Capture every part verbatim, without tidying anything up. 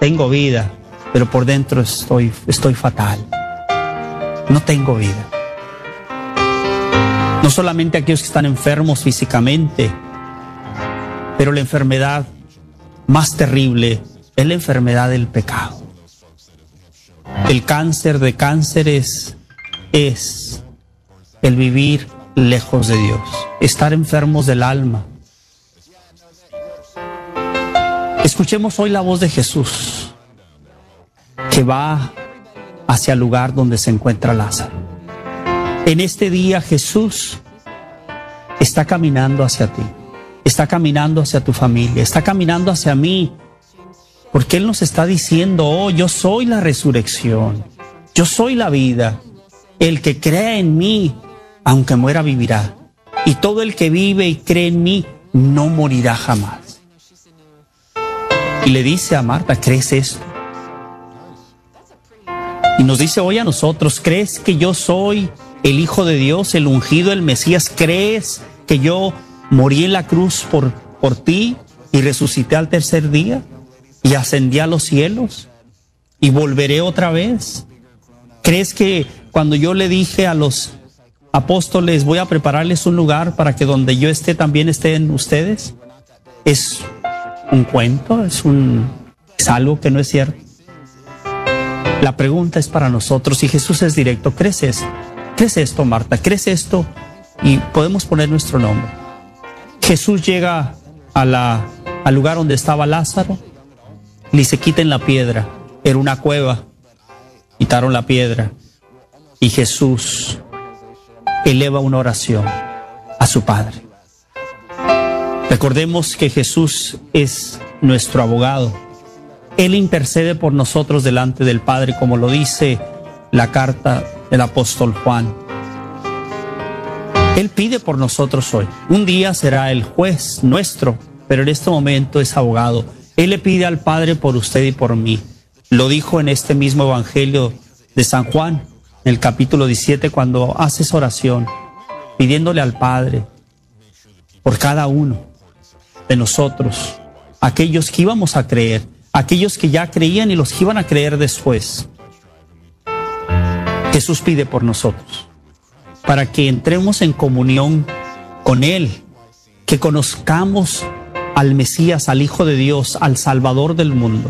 tengo vida, pero por dentro estoy, estoy fatal. No tengo vida. No solamente aquellos que están enfermos físicamente, pero la enfermedad más terrible es la enfermedad del pecado. El cáncer de cánceres es el vivir lejos de Dios, estar enfermos del alma. Escuchemos hoy la voz de Jesús, que va hacia el lugar donde se encuentra Lázaro. En este día Jesús está caminando hacia ti, está caminando hacia tu familia, está caminando hacia mí, porque Él nos está diciendo: oh, yo soy la resurrección, yo soy la vida. El que crea en mí, aunque muera, vivirá. Y todo el que vive y cree en mí, no morirá jamás. Y le dice a Marta: ¿crees esto? Y nos dice hoy a nosotros: ¿crees que yo soy el Hijo de Dios, el ungido, el Mesías? ¿Crees que yo morí en la cruz por, por ti y resucité al tercer día y ascendí a los cielos y volveré otra vez? ¿Crees que cuando yo le dije a los apóstoles: voy a prepararles un lugar para que donde yo esté también estén ustedes, es un cuento, es, un, es algo que no es cierto? La pregunta es para nosotros y Jesús es directo: ¿crees esto? ¿Crees esto, Marta? ¿Crees esto? Y podemos poner nuestro nombre. Jesús llega a la, al lugar donde estaba Lázaro y se quiten la piedra. Era una cueva, quitaron la piedra y Jesús eleva una oración a su Padre. Recordemos que Jesús es nuestro abogado. Él intercede por nosotros delante del Padre, como lo dice la carta del apóstol Juan. Él pide por nosotros hoy. Un día será el juez nuestro, pero en este momento es abogado. Él le pide al Padre por usted y por mí. Lo dijo en este mismo Evangelio de San Juan, en el capítulo diecisiete, cuando haces oración, pidiéndole al Padre por cada uno de nosotros, aquellos que íbamos a creer, aquellos que ya creían y los que iban a creer después. Jesús pide por nosotros, para que entremos en comunión con Él, que conozcamos al Mesías, al Hijo de Dios, al Salvador del mundo.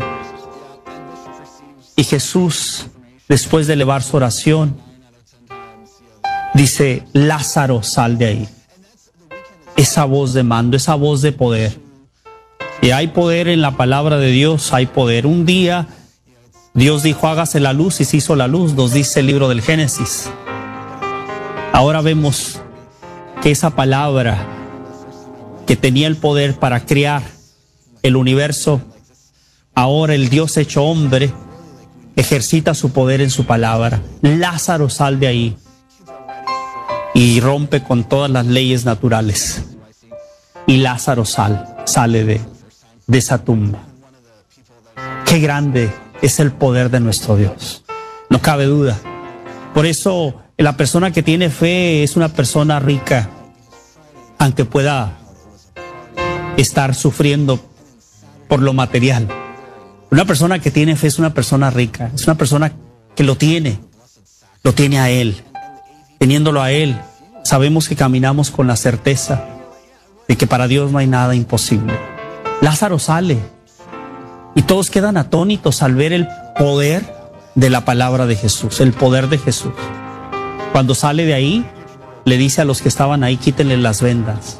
Y Jesús, después de elevar su oración, dice: Lázaro, sal de ahí. Esa voz de mando, esa voz de poder. Y hay poder en la palabra de Dios, hay poder. Un día Dios dijo: hágase la luz, y se hizo la luz, nos dice el libro del Génesis. Ahora vemos que esa palabra que tenía el poder para crear el universo, ahora el Dios hecho hombre ejercita su poder en su palabra. Lázaro, sal de ahí. Y rompe con todas las leyes naturales. Y Lázaro sal, sale de, de esa tumba. Qué grande es el poder de nuestro Dios. No cabe duda. Por eso la persona que tiene fe es una persona rica, aunque pueda estar sufriendo por lo material. Una persona que tiene fe es una persona rica, es una persona que lo tiene, lo tiene a Él. Teniéndolo a Él, sabemos que caminamos con la certeza de que para Dios no hay nada imposible. Lázaro sale y todos quedan atónitos al ver el poder de la palabra de Jesús, el poder de Jesús. Cuando sale de ahí, le dice a los que estaban ahí: quítenle las vendas.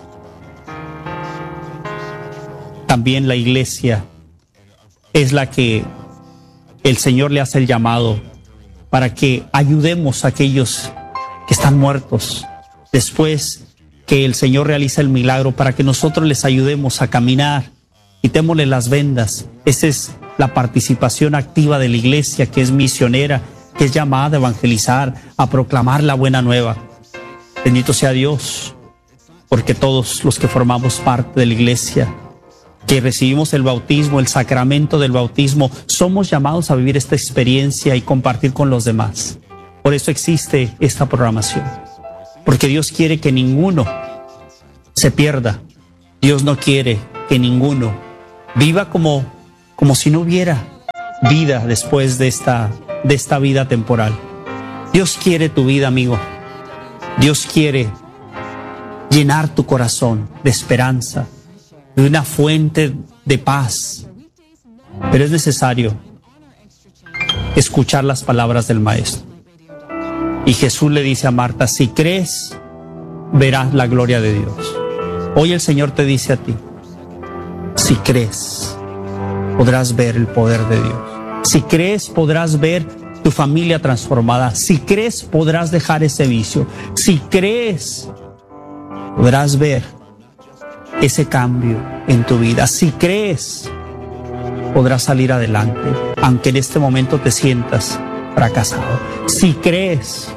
También la iglesia es la que el Señor le hace el llamado para que ayudemos a aquellos que están muertos, después que el Señor realiza el milagro, para que nosotros les ayudemos a caminar, quitémosle las vendas. Esa es la participación activa de la iglesia, que es misionera, que es llamada a evangelizar, a proclamar la buena nueva. Bendito sea Dios, porque todos los que formamos parte de la iglesia, que recibimos el bautismo, el sacramento del bautismo, somos llamados a vivir esta experiencia y compartir con los demás. Por eso existe esta programación, porque Dios quiere que ninguno se pierda. Dios no quiere que ninguno viva como, como si no hubiera vida después de esta, de esta vida temporal. Dios quiere tu vida, amigo. Dios quiere llenar tu corazón de esperanza, de una fuente de paz. Pero es necesario escuchar las palabras del Maestro. Y Jesús le dice a Marta, si crees, verás la gloria de Dios. Hoy el Señor te dice a ti, si crees, podrás ver el poder de Dios. Si crees, podrás ver tu familia transformada. Si crees, podrás dejar ese vicio. Si crees, podrás ver ese cambio en tu vida. Si crees, podrás salir adelante, aunque en este momento te sientas fracasado. Si crees,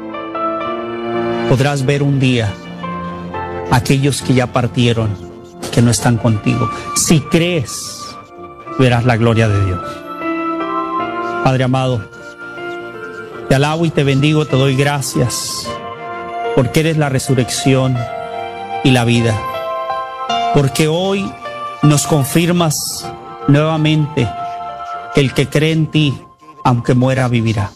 podrás ver un día a aquellos que ya partieron, que no están contigo. Si crees, verás la gloria de Dios. Padre amado, te alabo y te bendigo, te doy gracias, porque eres la resurrección y la vida. Porque hoy nos confirmas nuevamente que el que cree en ti, aunque muera, vivirá.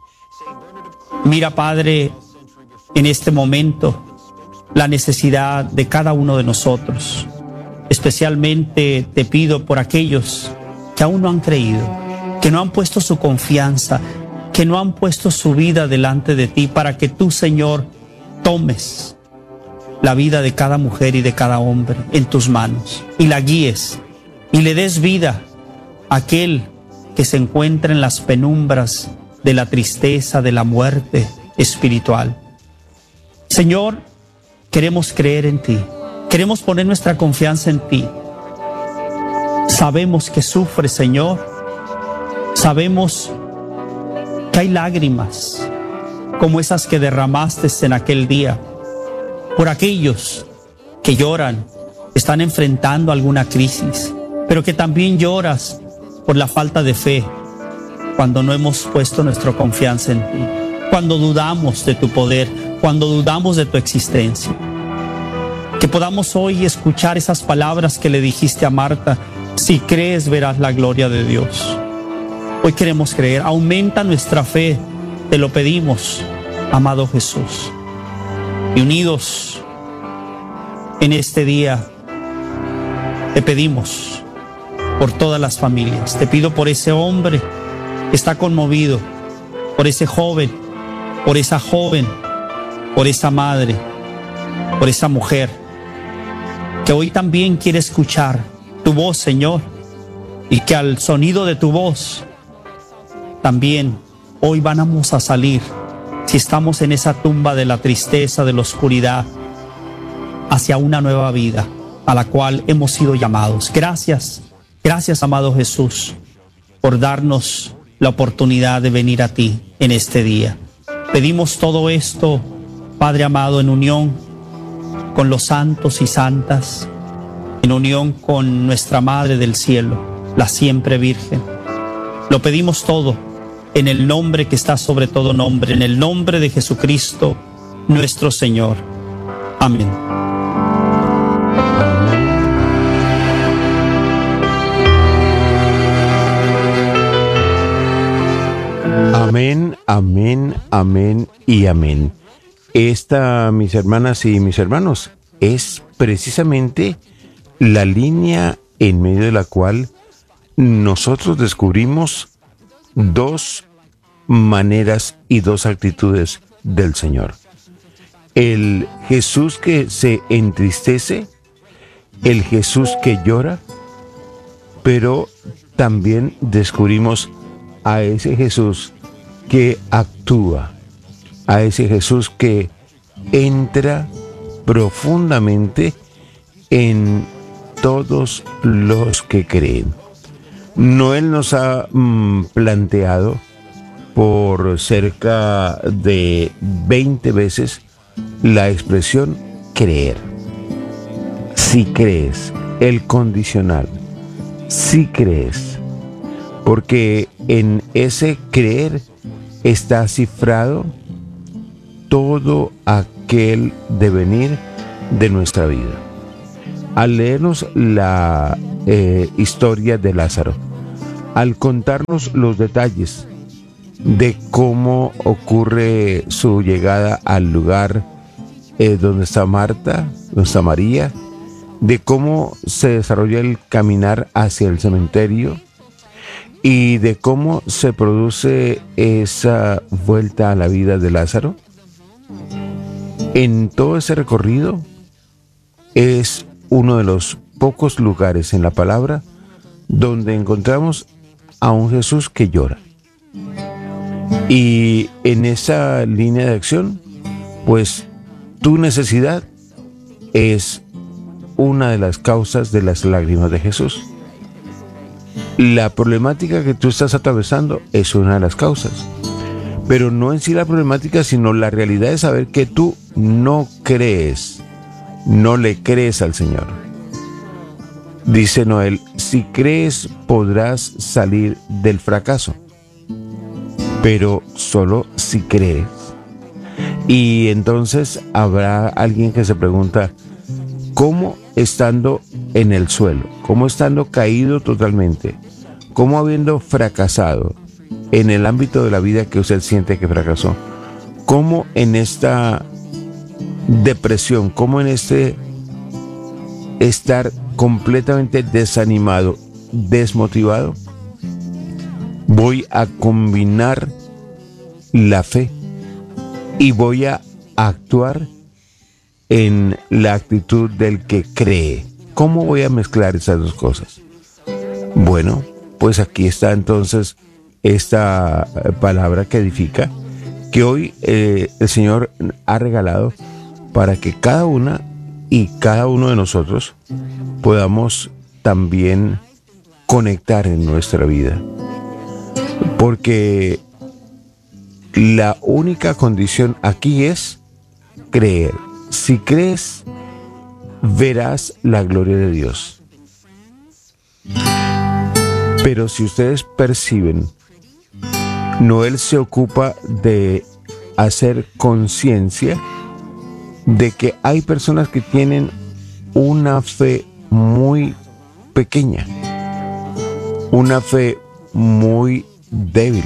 Mira, Padre, en este momento, la necesidad de cada uno de nosotros. Especialmente te pido por aquellos que aún no han creído, que no han puesto su confianza, que no han puesto su vida delante de ti, para que tú, Señor, tomes la vida de cada mujer y de cada hombre en tus manos y la guíes y le des vida a aquel que se encuentra en las penumbras de la tristeza, de la muerte espiritual. Señor, queremos creer en ti, queremos poner nuestra confianza en ti. Sabemos que sufres, Señor, sabemos que hay lágrimas como esas que derramaste en aquel día por aquellos que lloran, están enfrentando alguna crisis, pero que también lloras por la falta de fe cuando no hemos puesto nuestra confianza en ti, cuando dudamos de tu poder, cuando dudamos de tu existencia. Que podamos hoy escuchar esas palabras que le dijiste a Marta, si crees verás la gloria de Dios. Hoy queremos creer, aumenta nuestra fe, te lo pedimos, amado Jesús. Y unidos en este día, te pedimos por todas las familias. Te pido por ese hombre que está conmovido, por ese joven, por esa joven, por esa madre, por esa mujer, que hoy también quiere escuchar tu voz, Señor, y que al sonido de tu voz, también hoy vamos a salir, si estamos en esa tumba de la tristeza, de la oscuridad, hacia una nueva vida a la cual hemos sido llamados. Gracias, gracias, amado Jesús, por darnos la oportunidad de venir a ti en este día. Pedimos todo esto, Padre amado, en unión con los santos y santas, en unión con nuestra Madre del Cielo, la siempre Virgen. Lo pedimos todo en el nombre que está sobre todo nombre, en el nombre de Jesucristo, nuestro Señor. Amén. Amén, amén, amén y amén. Esta, mis hermanas y mis hermanos, es precisamente la línea en medio de la cual nosotros descubrimos dos maneras y dos actitudes del Señor. El Jesús que se entristece, el Jesús que llora, pero también descubrimos a ese Jesús que actúa, a ese Jesús que entra profundamente en todos los que creen. Noel nos ha mm, planteado por cerca de veinte veces la expresión creer. Si crees, el condicional, si crees, porque en ese creer está cifrado todo aquel devenir de nuestra vida. Al leernos la eh, historia de Lázaro, al contarnos los detalles de cómo ocurre su llegada al lugar eh, donde está Marta, donde está María, de cómo se desarrolla el caminar hacia el cementerio y de cómo se produce esa vuelta a la vida de Lázaro. En todo ese recorrido es uno de los pocos lugares en la palabra donde encontramos a un Jesús que llora. Y en esa línea de acción, pues tu necesidad es una de las causas de las lágrimas de Jesús. La problemática que tú estás atravesando es una de las causas. Pero no en sí la problemática, sino la realidad de saber que tú no crees, no le crees al Señor. Dice Noel, si crees podrás salir del fracaso, pero solo si crees. Y entonces habrá alguien que se pregunta, ¿cómo estando en el suelo? ¿Cómo estando caído totalmente? ¿Cómo habiendo fracasado en el ámbito de la vida que usted siente que fracasó? ¿Cómo en esta depresión, cómo en este estar completamente desanimado, desmotivado, voy a combinar la fe y voy a actuar en la actitud del que cree? ¿Cómo voy a mezclar esas dos cosas? Bueno, pues aquí está entonces esta palabra que edifica, que hoy eh, el Señor ha regalado para que cada una y cada uno de nosotros podamos también conectar en nuestra vida. Porque la única condición aquí es creer. Si crees, verás la gloria de Dios. Pero si ustedes perciben, Noel se ocupa de hacer conciencia de que hay personas que tienen una fe muy pequeña, una fe muy débil,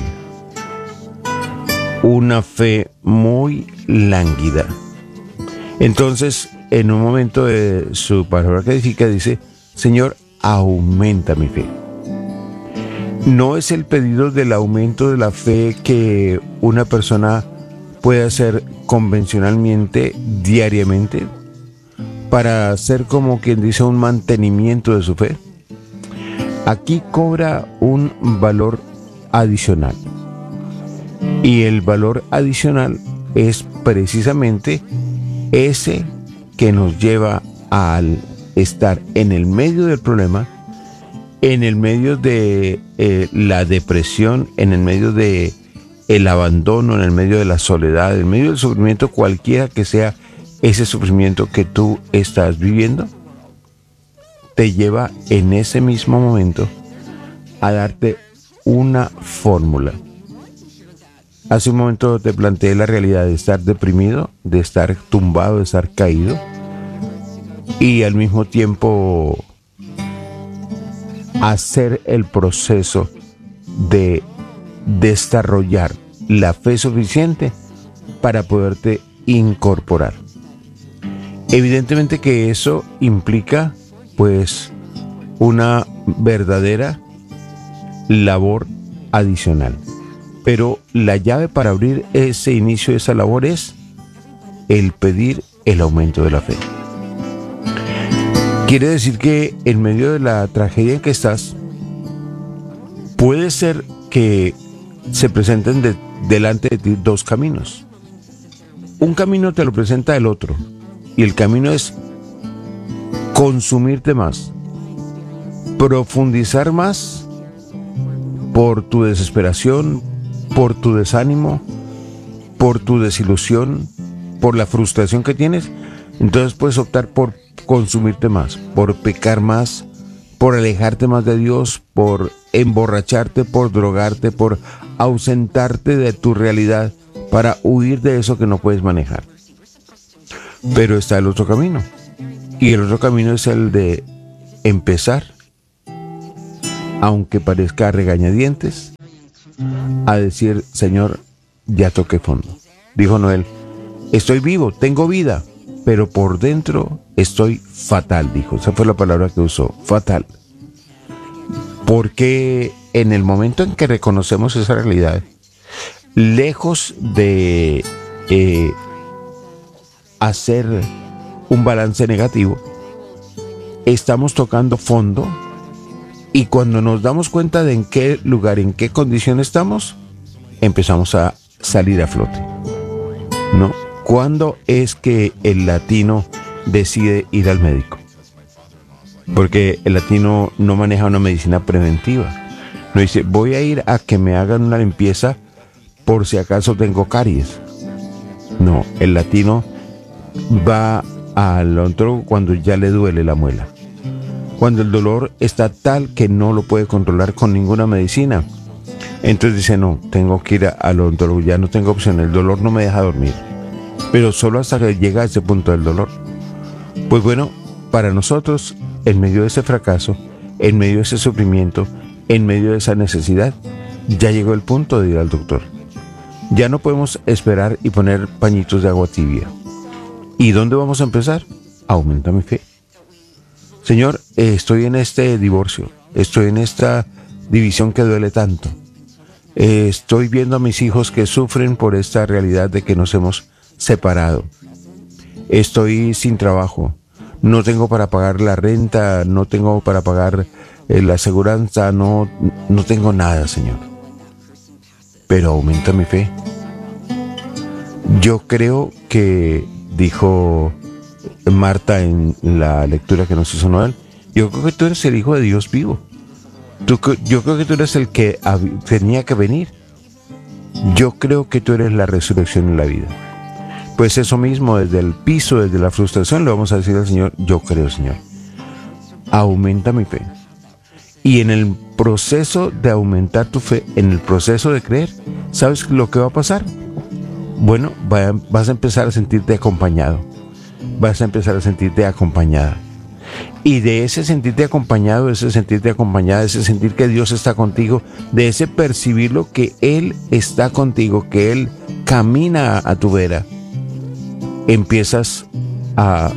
una fe muy lánguida. Entonces, en un momento de su palabra que edifica, dice, Señor, aumenta mi fe. No es el pedido del aumento de la fe que una persona puede hacer convencionalmente, diariamente, para hacer como quien dice un mantenimiento de su fe. Aquí cobra un valor adicional. Y el valor adicional es precisamente ese que nos lleva al estar en el medio del problema, en el medio de eh, la depresión, en el medio de el abandono, en el medio de la soledad, en el medio del sufrimiento, cualquiera que sea ese sufrimiento que tú estás viviendo, te lleva en ese mismo momento a darte una fórmula. Hace un momento te planteé la realidad de estar deprimido, de estar tumbado, de estar caído, y al mismo tiempo hacer el proceso de desarrollar la fe suficiente para poderte incorporar. Evidentemente que eso implica pues una verdadera labor adicional, pero la llave para abrir ese inicio, esa labor, es el pedir el aumento de la fe. Quiere decir que en medio de la tragedia en que estás, puede ser que se presenten de, delante de ti dos caminos. Un camino te lo presenta el otro, y el camino es consumirte más, profundizar más por tu desesperación, por tu desánimo, por tu desilusión, por la frustración que tienes. Entonces puedes optar por consumirte más, por pecar más, por alejarte más de Dios, por emborracharte, por drogarte, por ausentarte de tu realidad para huir de eso que no puedes manejar. Pero está el otro camino, y el otro camino es el de empezar aunque parezca a regañadientes, a decir, Señor, ya toqué fondo. Dijo Noel, estoy vivo, tengo vida, pero por dentro estoy fatal, dijo. Esa fue la palabra que usó, fatal. Porque en el momento en que reconocemos esa realidad, lejos de eh, hacer un balance negativo, estamos tocando fondo, y cuando nos damos cuenta de en qué lugar, en qué condición estamos, empezamos a salir a flote, ¿no? ¿Cuándo es que el latino decide ir al médico? Porque el latino no maneja una medicina preventiva. No dice, voy a ir a que me hagan una limpieza por si acaso tengo caries. No, el latino va al odontólogo cuando ya le duele la muela, cuando el dolor está tal que no lo puede controlar con ninguna medicina. Entonces dice, no, tengo que ir al odontólogo, ya no tengo opción, el dolor no me deja dormir. Pero solo hasta que llega a ese punto del dolor. Pues bueno, para nosotros, en medio de ese fracaso, en medio de ese sufrimiento, en medio de esa necesidad, ya llegó el punto de ir al doctor. Ya no podemos esperar y poner pañitos de agua tibia. ¿Y dónde vamos a empezar? Aumenta mi fe. Señor, eh, estoy en este divorcio, estoy en esta división que duele tanto. Eh, estoy viendo a mis hijos que sufren por esta realidad de que nos hemos separado. Estoy sin trabajo, no tengo para pagar la renta, no tengo para pagar eh, la aseguranza, no, no tengo nada, Señor. Pero aumenta mi fe. Yo creo que, dijo Marta en la lectura que nos hizo Noel, yo creo que tú eres el Hijo de Dios vivo. Tú, yo creo que tú eres el que hab- tenía que venir. Yo creo que tú eres la resurrección y la vida. Pues eso mismo, desde el piso, desde la frustración, le vamos a decir al Señor, yo creo, Señor. Aumenta mi fe. Y en el proceso de aumentar tu fe, en el proceso de creer, ¿sabes lo que va a pasar? Bueno, va, vas a empezar a sentirte acompañado. Vas a empezar a sentirte acompañada. Y de ese sentirte acompañado, de ese sentirte acompañada, de ese sentir que Dios está contigo, de ese percibirlo que Él está contigo, que Él camina a tu vera, empiezas a,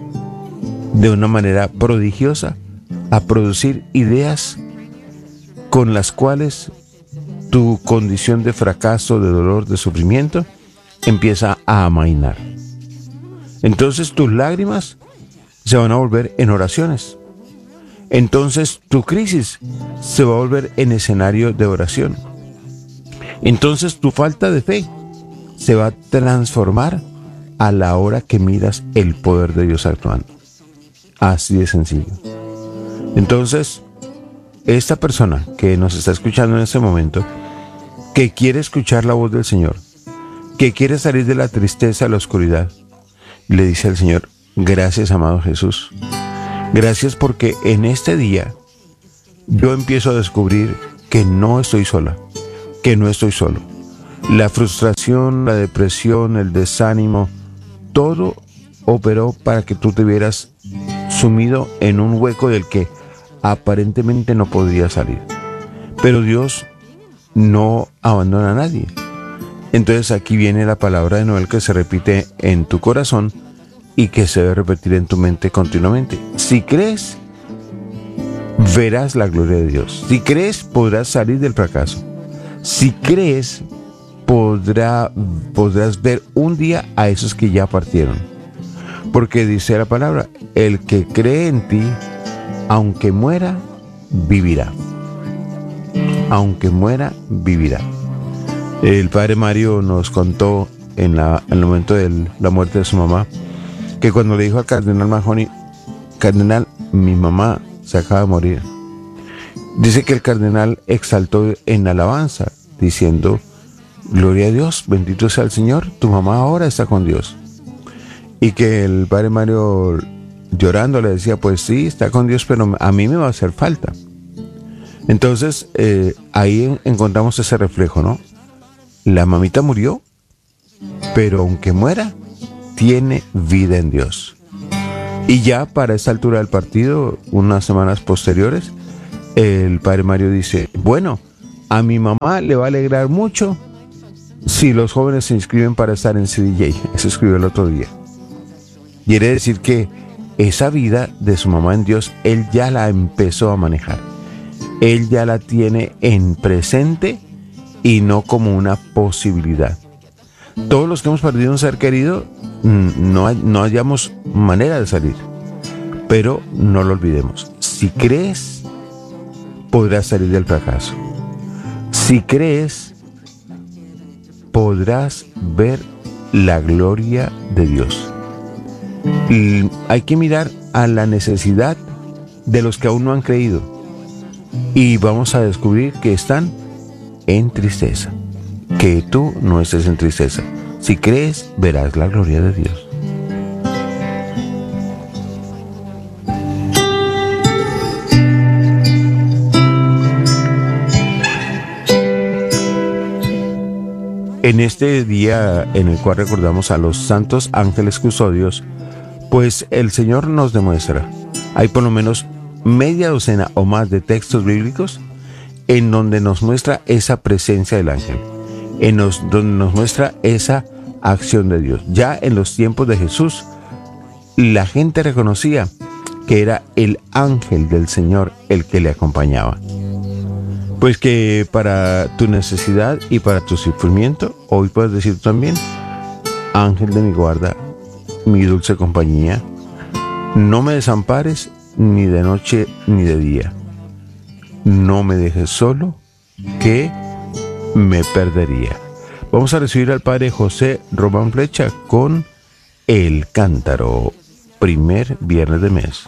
de una manera prodigiosa, a producir ideas con las cuales tu condición de fracaso, de dolor, de sufrimiento, empieza a amainar. Entonces tus lágrimas se van a volver en oraciones. Entonces tu crisis se va a volver en escenario de oración. Entonces tu falta de fe se va a transformar a la hora que miras el poder de Dios actuando. Así de sencillo. Entonces, esta persona que nos está escuchando en este momento, que quiere escuchar la voz del Señor, que quiere salir de la tristeza, a la oscuridad, le dice al Señor, gracias, amado Jesús. Gracias porque en este día yo empiezo a descubrir que no estoy sola, que no estoy solo. La frustración, la depresión, el desánimo, todo operó para que tú te vieras sumido en un hueco del que aparentemente no podías salir. Pero Dios no abandona a nadie. Entonces aquí viene la palabra de Noel que se repite en tu corazón y que se debe repetir en tu mente continuamente. Si crees, verás la gloria de Dios. Si crees, podrás salir del fracaso. Si crees, podrá, podrás ver un día a esos que ya partieron. Porque dice la palabra, el que cree en ti, aunque muera, vivirá. Aunque muera, vivirá. El padre Mario nos contó en, la, en el momento de la muerte de su mamá, que cuando le dijo al cardenal Mahony, cardenal, mi mamá se acaba de morir. Dice que el cardenal exaltó en alabanza, diciendo, gloria a Dios, bendito sea el Señor, tu mamá ahora está con Dios. Y que el padre Mario, llorando, le decía, pues sí, está con Dios, pero a mí me va a hacer falta. Entonces, eh, ahí en, encontramos ese reflejo, ¿no? La mamita murió, pero aunque muera, tiene vida en Dios. Y ya para esta altura del partido, unas semanas posteriores, el padre Mario dice, bueno, a mi mamá le va a alegrar mucho si los jóvenes se inscriben para estar en C D J. Eso escribió el otro día. Quiere decir que esa vida de su mamá en Dios, él ya la empezó a manejar. Él ya la tiene en presente y no como una posibilidad. Todos los que hemos perdido un ser querido, no, hay, no hallamos manera de salir. Pero no lo olvidemos. Si crees, podrás salir del fracaso. Si crees, podrás ver la gloria de Dios. Y hay que mirar a la necesidad de los que aún no han creído. Y vamos a descubrir que están en tristeza. Que tú no estés en tristeza. Si crees, verás la gloria de Dios. En este día en el cual recordamos a los santos ángeles custodios, pues el Señor nos demuestra, hay por lo menos media docena o más de textos bíblicos en donde nos muestra esa presencia del ángel, en los, donde nos muestra esa acción de Dios. Ya en los tiempos de Jesús, la gente reconocía que era el ángel del Señor el que le acompañaba. Pues que para tu necesidad y para tu sufrimiento, hoy puedes decir también, ángel de mi guarda, mi dulce compañía, no me desampares ni de noche ni de día. No me dejes solo, que me perdería. Vamos a recibir al padre José Román Flecha con El Cántaro, primer viernes de mes.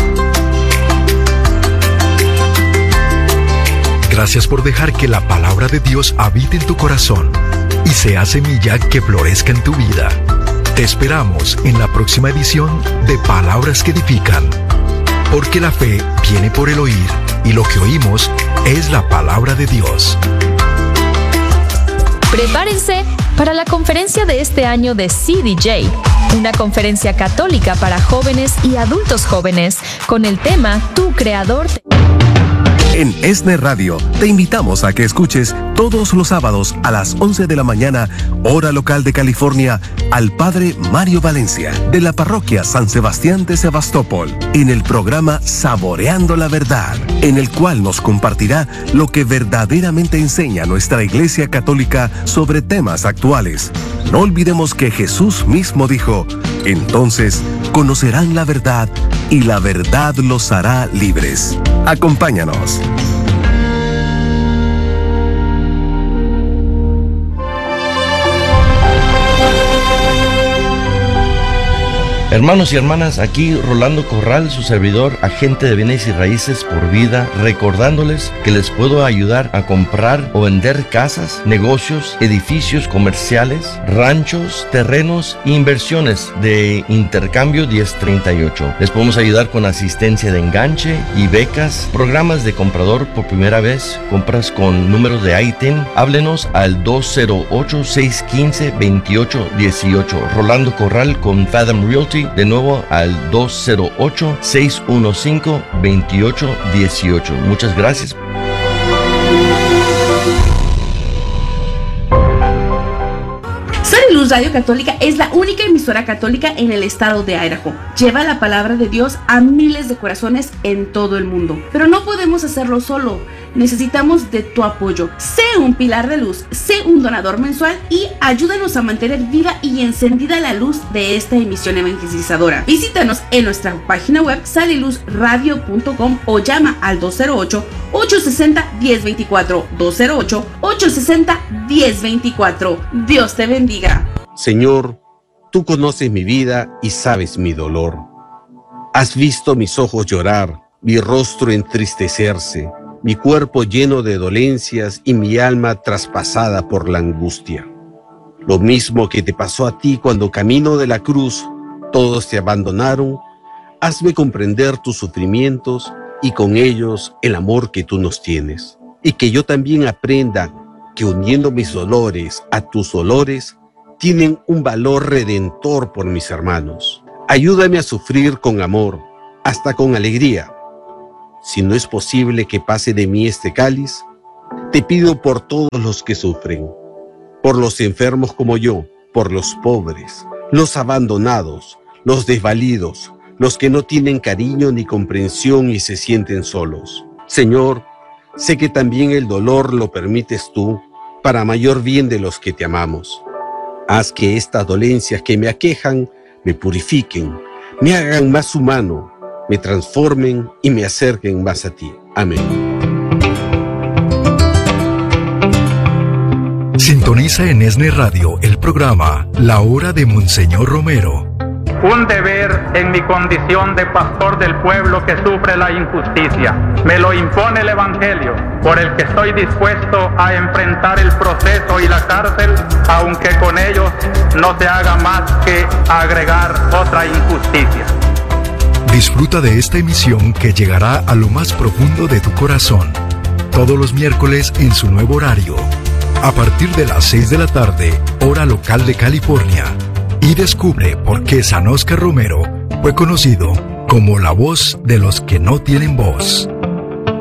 Gracias por dejar que la palabra de Dios habite en tu corazón y sea semilla que florezca en tu vida. Te esperamos en la próxima edición de Palabras que Edifican, porque la fe viene por el oír y lo que oímos es la palabra de Dios. Prepárense para la conferencia de este año de C D J, una conferencia católica para jóvenes y adultos jóvenes con el tema Tu Creador. En ESNE Radio te invitamos a que escuches todos los sábados a las once de la mañana, hora local de California, al Padre Mario Valencia, de la parroquia San Sebastián de Sebastopol, en el programa Saboreando la Verdad, en el cual nos compartirá lo que verdaderamente enseña nuestra Iglesia Católica sobre temas actuales. No olvidemos que Jesús mismo dijo, entonces conocerán la verdad y la verdad los hará libres. Acompáñanos. Hermanos y hermanas, aquí Rolando Corral, su servidor, agente de bienes y raíces por vida, recordándoles que les puedo ayudar a comprar o vender casas, negocios, edificios comerciales, ranchos, terrenos e inversiones de Intercambio diez treinta y ocho. Les podemos ayudar con asistencia de enganche y becas, programas de comprador por primera vez, compras con números de I T I N. Háblenos al dos cero ocho, seis uno cinco, dos ocho uno ocho. Rolando Corral con Fathom Realty. De nuevo al dos cero ocho, seis uno cinco, dos ocho uno ocho. Muchas gracias. Luz Radio Católica es la única emisora católica en el estado de Idaho. Lleva la palabra de Dios a miles de corazones en todo el mundo. Pero no podemos hacerlo solo. Necesitamos de tu apoyo. Sé un pilar de luz, sé un donador mensual y ayúdanos a mantener viva y encendida la luz de esta emisión evangelizadora. Visítanos en nuestra página web sale luz radio punto com o llama al dos cero ocho, ocho seis cero, uno cero dos cuatro, dos cero ocho, ocho seis cero, uno cero dos cuatro. Dios te bendiga. Señor, tú conoces mi vida y sabes mi dolor. Has visto mis ojos llorar, mi rostro entristecerse, mi cuerpo lleno de dolencias y mi alma traspasada por la angustia. Lo mismo que te pasó a ti cuando camino de la cruz, todos te abandonaron. Hazme comprender tus sufrimientos y con ellos el amor que tú nos tienes. Y que yo también aprenda que uniendo mis dolores a tus dolores, tienen un valor redentor por mis hermanos. Ayúdame a sufrir con amor, hasta con alegría. si no es posible que pase de mí este cáliz, te pido por todos los que sufren, por los enfermos como yo, por los pobres, los abandonados, los desvalidos, los que no tienen cariño ni comprensión y se sienten solos. Señor, sé que también el dolor lo permites tú para mayor bien de los que te amamos. Haz que estas dolencias que me aquejan me purifiquen, me hagan más humano, me transformen y me acerquen más a ti. Amén. Sintoniza en ESNE Radio el programa La Hora de Monseñor Romero. Un deber en mi condición de pastor del pueblo que sufre la injusticia. Me lo impone el Evangelio, por el que estoy dispuesto a enfrentar el proceso y la cárcel, aunque con ellos no se haga más que agregar otra injusticia. Disfruta de esta emisión que llegará a lo más profundo de tu corazón, todos los miércoles en su nuevo horario, a partir de las seis de la tarde, hora local de California. Y descubre por qué San Óscar Romero fue conocido como la voz de los que no tienen voz.